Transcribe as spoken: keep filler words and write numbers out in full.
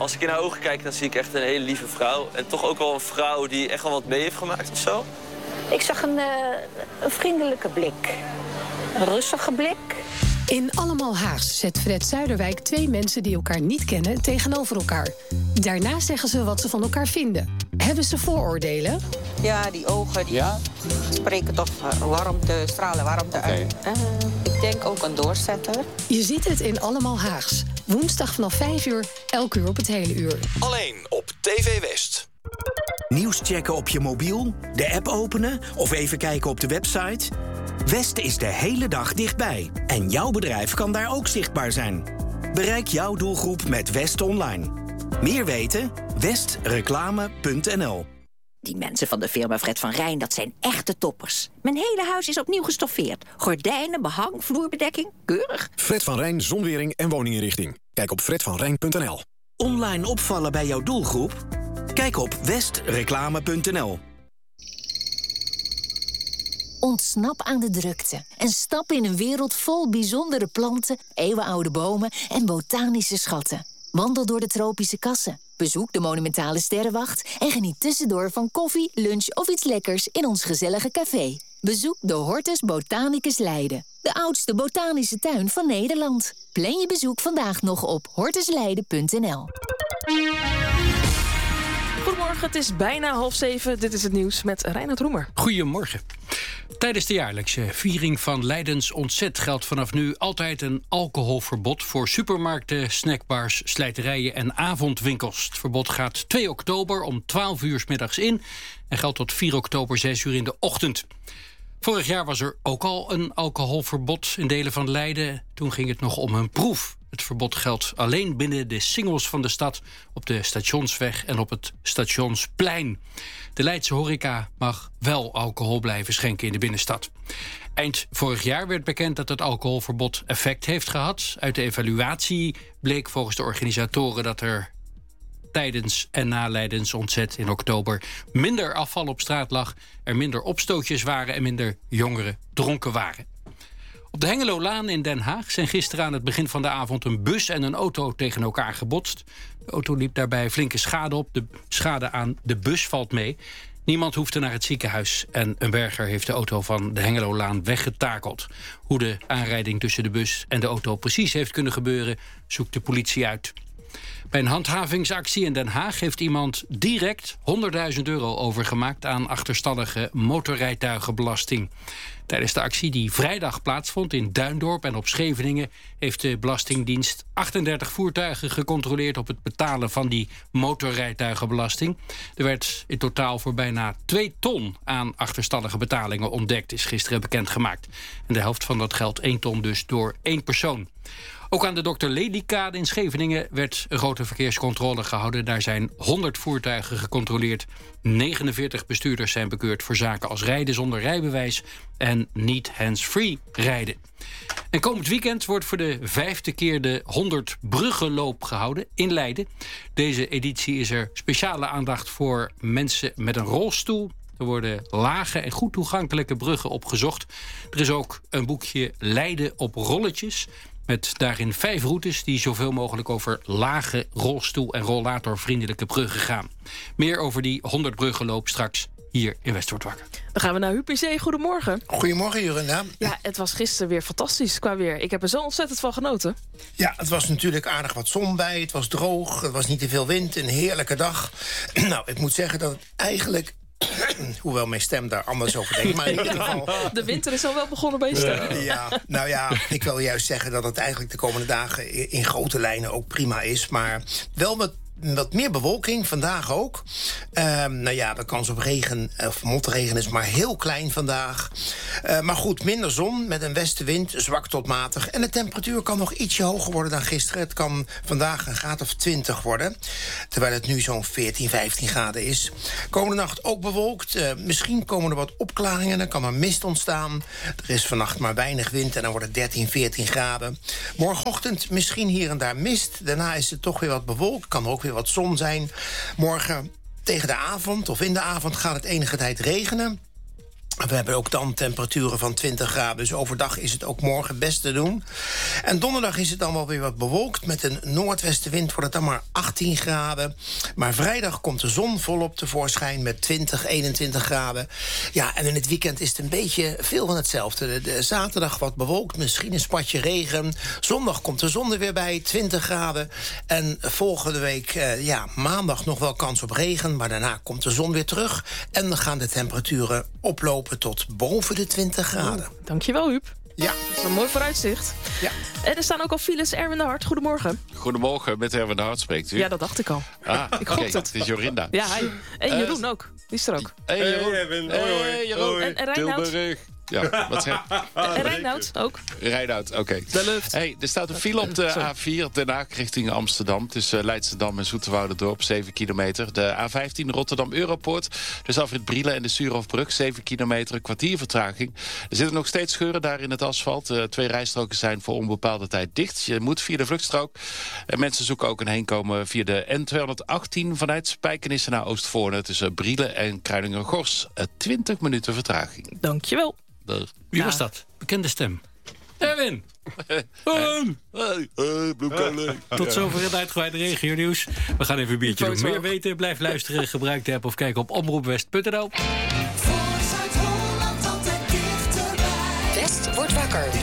Als ik in haar ogen kijk, dan zie ik echt een hele lieve vrouw. En toch ook wel een vrouw die echt wel wat mee heeft gemaakt of zo. Ik zag een, uh, een vriendelijke blik. Een rustige blik. In Allemaal Haags zet Fred Zuiderwijk twee mensen die elkaar niet kennen tegenover elkaar. Daarna zeggen ze wat ze van elkaar vinden. Hebben ze vooroordelen? Ja, die ogen die ja? spreken toch warmte, stralen warmte okay. uit. Uh, ik denk ook een doorzetter. Je ziet het in Allemaal Haags. Woensdag vanaf vijf uur, elk uur op het hele uur. Alleen op T V West. Nieuws checken op je mobiel, de app openen of even kijken op de website? West is de hele dag dichtbij en jouw bedrijf kan daar ook zichtbaar zijn. Bereik jouw doelgroep met West Online. Meer weten? west reclame punt n l. Die mensen van de firma Fred van Rijn, dat zijn echte toppers. Mijn hele huis is opnieuw gestoffeerd. Gordijnen, behang, vloerbedekking, keurig. Fred van Rijn zonwering en woninginrichting. Kijk op fred van rijn punt n l. Online opvallen bij jouw doelgroep? Kijk op west reclame punt n l. Ontsnap aan de drukte en stap in een wereld vol bijzondere planten, eeuwenoude bomen en botanische schatten. Wandel door de tropische kassen, bezoek de monumentale sterrenwacht en geniet tussendoor van koffie, lunch of iets lekkers in ons gezellige café. Bezoek de Hortus Botanicus Leiden, de oudste botanische tuin van Nederland. Plan je bezoek vandaag nog op hortusleiden punt n l. Goedemorgen, het is bijna half zeven. Dit is het nieuws met Reinhard Roemer. Goedemorgen. Tijdens de jaarlijkse viering van Leidens Ontzet geldt vanaf nu altijd een alcoholverbod voor supermarkten, snackbars, slijterijen en avondwinkels. Het verbod gaat twee oktober om twaalf uur 's middags in en geldt tot vier oktober zes uur in de ochtend. Vorig jaar was er ook al een alcoholverbod in delen van Leiden. Toen ging het nog om een proef. Het verbod geldt alleen binnen de singels van de stad, op de Stationsweg en op het Stationsplein. De Leidse horeca mag wel alcohol blijven schenken in de binnenstad. Eind vorig jaar werd bekend dat het alcoholverbod effect heeft gehad. Uit de evaluatie bleek volgens de organisatoren dat er tijdens en na Leidens Ontzet in oktober minder afval op straat lag, er minder opstootjes waren en minder jongeren dronken waren. Op de Hengelolaan in Den Haag zijn gisteren aan het begin van de avond een bus en een auto tegen elkaar gebotst. De auto liep daarbij flinke schade op. De schade aan de bus valt mee. Niemand hoefde naar het ziekenhuis en een berger heeft de auto van de Hengelolaan weggetakeld. Hoe de aanrijding tussen de bus en de auto precies heeft kunnen gebeuren, zoekt de politie uit. Bij een handhavingsactie in Den Haag heeft iemand direct honderdduizend euro overgemaakt aan achterstallige motorrijtuigenbelasting. Tijdens de actie die vrijdag plaatsvond in Duindorp en op Scheveningen heeft de Belastingdienst achtendertig voertuigen gecontroleerd op het betalen van die motorrijtuigenbelasting. Er werd in totaal voor bijna twee ton aan achterstallige betalingen ontdekt, is gisteren bekendgemaakt. En de helft van dat geld, één ton dus, door één persoon. Ook aan de dokter Lelykade in Scheveningen werd een grote verkeerscontrole gehouden. Daar zijn honderd voertuigen gecontroleerd. negenenveertig bestuurders zijn bekeurd voor zaken als rijden zonder rijbewijs en niet hands-free rijden. En komend weekend wordt voor de vijfde keer de honderd bruggenloop gehouden in Leiden. Deze editie is er speciale aandacht voor mensen met een rolstoel. Er worden lage en goed toegankelijke bruggen opgezocht. Er is ook een boekje Leiden op rolletjes, met daarin vijf routes die zoveel mogelijk over lage rolstoel- en rollatorvriendelijke bruggen gaan. Meer over die honderd bruggenloop straks hier in West wordt wakker. Dan gaan we naar Huub P C. Goedemorgen. Goedemorgen, Jurina. Ja, het was gisteren weer fantastisch qua weer. Ik heb er zo ontzettend van genoten. Ja, het was natuurlijk aardig wat zon bij. Het was droog, er was niet te veel wind. Een heerlijke dag. Nou, ik moet zeggen dat het eigenlijk, hoewel mijn stem daar anders over denkt, maar in ieder geval, de winter is al wel begonnen bij je stem. Ja, nou ja, ik wil juist zeggen dat het eigenlijk de komende dagen in grote lijnen ook prima is. Maar wel wat Wat meer bewolking, vandaag ook. Um, nou ja, de kans op regen of motregen is maar heel klein vandaag. Uh, maar goed, minder zon met een westenwind, zwak tot matig. En de temperatuur kan nog ietsje hoger worden dan gisteren. Het kan vandaag een graad of twintig worden. Terwijl het nu zo'n veertien, vijftien graden is. Komende nacht ook bewolkt. Uh, misschien komen er wat opklaringen, dan kan er mist ontstaan. Er is vannacht maar weinig wind en dan wordt het dertien, veertien graden. Morgenochtend misschien hier en daar mist. Daarna is het toch weer wat bewolkt. Kan er ook weer wat zon zijn. Morgen tegen de avond of in de avond gaat het enige tijd regenen. We hebben ook dan temperaturen van twintig graden. Dus overdag is het ook morgen best te doen. En donderdag is het dan wel weer wat bewolkt. Met een noordwestenwind wordt het dan maar achttien graden. Maar vrijdag komt de zon volop tevoorschijn met twintig, eenentwintig graden. Ja, en in het weekend is het een beetje veel van hetzelfde. De, de zaterdag wat bewolkt, misschien een spatje regen. Zondag komt de zon er weer bij, twintig graden. En volgende week, uh, ja, maandag nog wel kans op regen. Maar daarna komt de zon weer terug. En dan gaan de temperaturen oplopen tot boven de twintig graden. Oh, dankjewel, Huub. Ja. Dat is een mooi vooruitzicht. Ja. En er staan ook al files. Erwin de Hart, goedemorgen. Goedemorgen, met Erwin de Hart spreekt u. Ja, dat dacht ik al. Ah, ik oké, gokte het. Het is Jorinda. Ja, hij. En Uh, Jeroen ook. Die is er ook. Hey, Jeroen. Hey, Erwin. Hoi, hoi. Hey, Jeroen. En, en Reinoud. Tilburg. Ja, wat zeg je? En Reinoud ook. Reinoud, oké. Okay. De lucht. Hey, er staat een file op de A vier Den Haag richting Amsterdam. Tussen Leidschendam en Zoeterwouderdorp, zeven kilometer. De A vijftien Rotterdam-Europoort. Dus Alfred Brielen en de Suurhofbrug, zeven kilometer, een kwartier vertraging. Er zitten nog steeds scheuren daar in het asfalt. Uh, twee rijstroken zijn voor onbepaalde tijd dicht. Je moet via de vluchtstrook. En mensen zoeken ook een heenkomen via de N tweehonderdachttien... vanuit Spijkenisse naar Oostvoorne tussen Brielen en Kruiningen-Gors. Uh, twintig minuten vertraging. Dankjewel. Dag. Wie was dat? Bekende stem. Erwin! Hey, hey, Tot zover het uitgebreide regio-nieuws. We gaan even een biertje doen. Meer weten, blijf luisteren, gebruik de app of kijk op omroepwest punt n l. West wordt wakker.